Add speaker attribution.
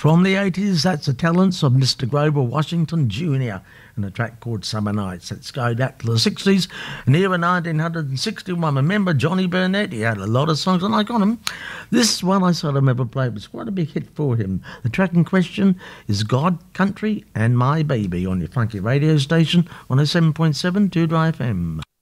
Speaker 1: From the 80s, that's the talents of Mr. Grover Washington Jr. and a track called Summer Nights. Let's go back to the 60s. And here in 1961, remember Johnny Burnett? He had a lot of songs, and I got him. This one I sort of never played. It was quite a big hit for him. The track in question is God, Country and My Baby on your funky radio station, 107.7 2 FM.